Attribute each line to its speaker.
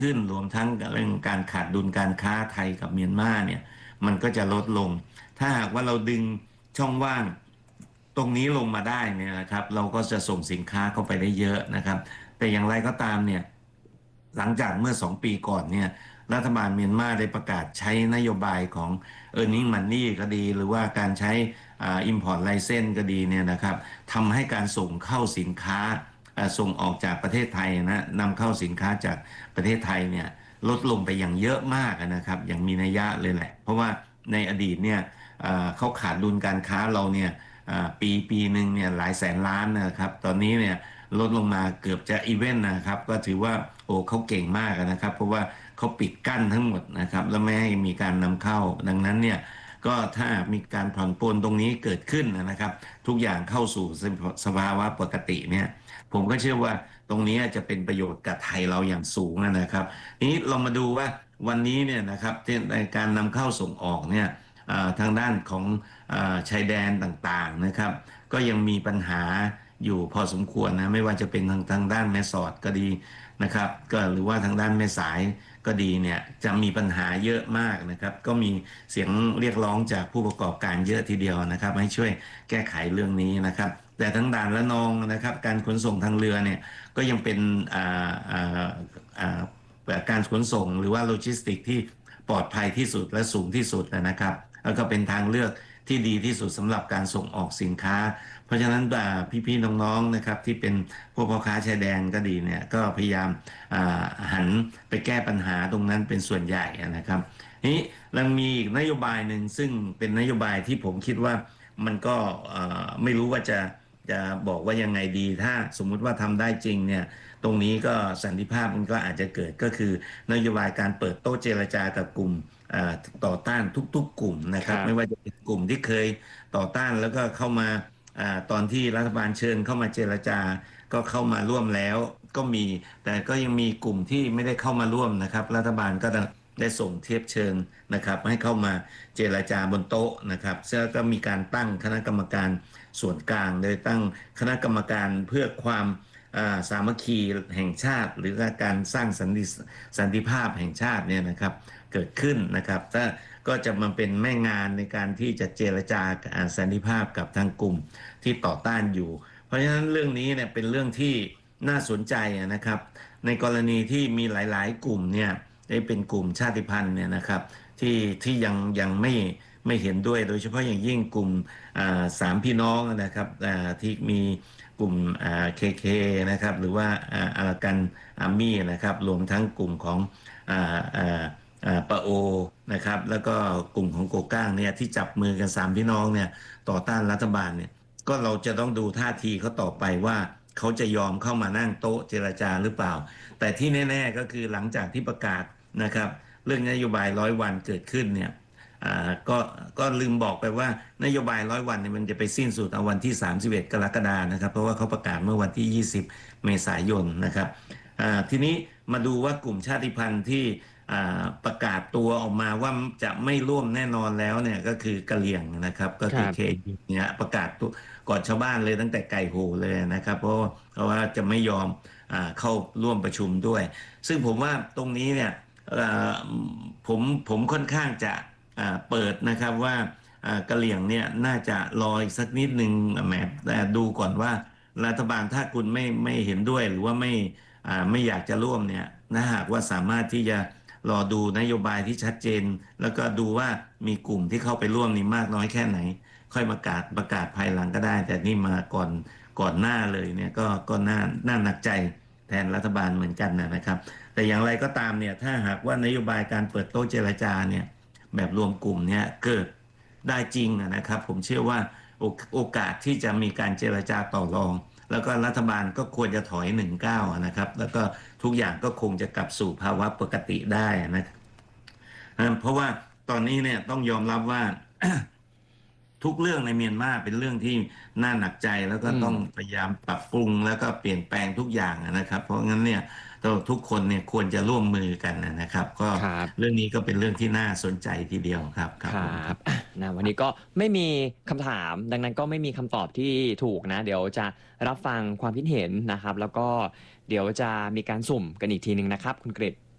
Speaker 1: ขึ้นรวมทั้งเรื่องการขาดดุลการค้าไทยกับเมียนมาเนี่ยมันก็จะลดลงถ้าหากว่าเราดึงช่องว่างตรงนี้ลงมาได้เนี่ยนะครับเราก็จะส่งสินค้าเข้าไปได้เยอะนะครับแต่อย่างไรก็ตามเนี่ยหลังจากเมื่อ2 ปีก่อนเนี่ยรัฐบาลเมียนมาได้ประกาศใช้นโยบายของ Earning Money ก็ดีหรือว่าการใช้Import License ก็ดีเนี่ยนะครับทำให้การส่งเข้าสินค้าส่งออกจากประเทศไทยนะนำเข้าสินค้าจากประเทศไทยเนี่ยลดลงไปอย่างเยอะมากนะครับอย่างมีนัยยะเลยแหละเพราะว่าในอดีตเนี่ยเขาขาดดุลการค้าเราเนี่ยปีหนึ่งเนี่ยหลายแสนล้านนะครับตอนนี้เนี่ยลดลงมาเกือบจะอีเวนต์นะครับก็ถือว่าโอ้เขาเก่งมากนะครับเพราะว่าเขาปิดกั้นทั้งหมดนะครับแล้วไม่ให้มีการนำเข้าดังนั้นเนี่ยก็ถ้ามีการผ่อนปลนตรงนี้เกิดขึ้นนะครับทุกอย่างเข้าสู่สภาวะปกติเนี่ยผมก็เชื่อว่าตรงนี้จะเป็นประโยชน์กับไทยเราอย่างสูงนะครับนี้เรามาดูว่าวันนี้เนี่ยนะครับในการนำเข้าส่งออกเนี่ยทางด้านของชายแดนต่างๆนะครับก็ยังมีปัญหาอยู่พอสมควรนะไม่ว่าจะเป็นทางด้านแม่สอดก็ดีนะครับก็หรือว่าทางด้านแม่สายก็ดีเนี่ยจะมีปัญหาเยอะมากนะครับก็มีเสียงเรียกร้องจากผู้ประกอบการเยอะทีเดียวนะครับให้ช่วยแก้ไขเรื่องนี้นะครับแต่ทั้งด่านและนองนะครับการขนส่งทางเรือเนี่ยก็ยังเป็นการขนส่งหรือว่าโลจิสติกที่ปลอดภัยที่สุดและสูงที่สุดนะครับแล้วก็เป็นทางเลือกที่ดีที่สุดสำหรับการส่งออกสินค้าเพราะฉะนั้นพี่ๆน้องๆนะครับที่เป็นพวกพ่อค้าชายแดนก็ดีเนี่ยก็พยายามหันไปแก้ปัญหาตรงนั้นเป็นส่วนใหญ่นะครับนี้ยังมีอีกนโยบายหนึ่งซึ่งเป็นนโยบายที่ผมคิดว่ามันก็ไม่รู้ว่าจะบอกว่ายังไงดีถ้าสมมุติว่าทำได้จริงเนี่ยตรงนี้ก็สันติภาพมันก็อาจจะเกิดก็คือนโยบายการเปิดโต๊ะเจรจากับกลุ่มต่อต้านทุกๆกลุ่มนะครับไม่ว่าจะเป็นกลุ่มที่เคยต่อต้านแล้วก็เข้ามาตอนที่รัฐบาลเชิญเข้ามาเจรจาก็เข้ามาร่วมแล้วก็มีแต่ก็ยังมีกลุ่มที่ไม่ได้เข้ามาร่วมนะครับรัฐบาลก็ได้ส่งเทียบเชิญนะครับให้เข้ามาเจรจาบนโต๊ะนะครับซึ่งก็มีการตั้งคณะกรรมการส่วนกลางโดยตั้งคณะกรรมการเพื่อความสามัคคีแห่งชาติหรือการสร้างสันติภาพแห่งชาติเนี่ยนะครับเกิดขึ้นนะครับถ้าก็จะมาเป็นแม่งานในการที่จะเจรจาสันติภาพกับทางกลุ่มที่ต่อต้านอยู่เพราะฉะนั้นเรื่องนี้เนี่ยเป็นเรื่องที่น่าสนใจนะครับในกรณีที่มีหลายๆกลุ่มเนี่ยได้เป็นกลุ่มชาติพันธุ์เนี่ยนะครับที่ยังไม่เห็นด้วยโดยเฉพาะอย่างยิ่งกลุ่มสามพี่น้องนะครับที่มีกลุ่มKKนะครับหรือว่าอารากันอาร์มี่นะครับรวมทั้งกลุ่มของปะโอนะครับแล้วก็กลุ่มของโกก้างเนี่ยที่จับมือกัน3พี่น้องเนี่ยต่อต้านรัฐบาลเนี่ยก็เราจะต้องดูท่าทีเขาต่อไปว่าเขาจะยอมเข้ามานั่งโต๊ะเจรจาหรือเปล่าแต่ที่แน่ๆก็คือหลังจากที่ประกาศนะครับเรื่องนโยบาย100 วันเกิดขึ้นเนี่ยก็ลืมบอกไปว่านโยบาย100 วันเนี่ยมันจะไปสิ้นสุดเอาวันที่31 กรกฎาคมนะครับเพราะว่าเขาประกาศเมื่อวันที่20 เมษายนนะครับทีนี้มาดูว่ากลุ่มชาติพันธุ์ที่ประกาศตัวออกมาว่าจะไม่ร่วมแน่นอนแล้วเนี่ยก็คือกะเหรี่ยงนะครับก็คือเคเนี่ยประกาศก่อนชาวบ้านเลยตั้งแต่ไก่โหเลยนะครับเพราะว่าจะไม่ยอมเข้าร่วมประชุมด้วยซึ่งผมว่าตรงนี้เนี่ยผมค่อนข้างจะเปิดนะครับว่ากะเหรี่ยงเนี่ยน่าจะรออีกสักนิดหนึ่งแหมแต่ดูก่อนว่ารัฐบาลถ้าคุณไม่เห็นด้วยหรือว่าไม่อยากจะร่วมเนี่ยนะหากว่าสามารถที่จะรอดูนโยบายที่ชัดเจนแล้วก็ดูว่ามีกลุ่มที่เข้าไปร่วมนี่มากน้อยแค่ไหนค่อยประกาศภายหลังก็ได้แต่นี่มาก่อนหน้าเลยเนี่ยก็น่าหนักใจแทนรัฐบาลเหมือนกันนะครับแต่อย่างไรก็ตามเนี่ยถ้าหากว่านโยบายการเปิดโต๊ะเจรจาเนี่ยแบบรวมกลุ่มเนี่ยเกิดได้จริงนะครับผมเชื่อว่าโอกาสที่จะมีการเจรจาต่อรองแล้วก็รัฐบาลก็ควรจะถอย1 ก้าวนะครับแล้วก็ทุกอย่างก็คงจะกลับสู่ภาวะปกติได้นะครับเพราะว่าตอนนี้เนี่ยต้องยอมรับว่า ทุกเรื่องในเมียนมาเป็นเรื่องที่น่าหนักใจแล้วก็ต้องพยายามปรับปรุงแล้วก็เปลี่ยนแปลงทุกอย่างนะครับเพราะงั้นเนี่ยทุกคนเนี่ยควรจะร่วมมือกันนะครับก็เรื่องนี้ก็เป็นเรื่องที่น่าสนใจทีเดียวครับ
Speaker 2: ครับนะวันนี้ก็ไม่มีคำถามดังนั้นก็ไม่มีคำตอบที่ถูกนะเดี๋ยวจะรับฟังความคิดเห็นนะครับแล้วก็เดี๋ยวจะมีการสุ่มกันอีกทีนึงนะครับคุณกฤษ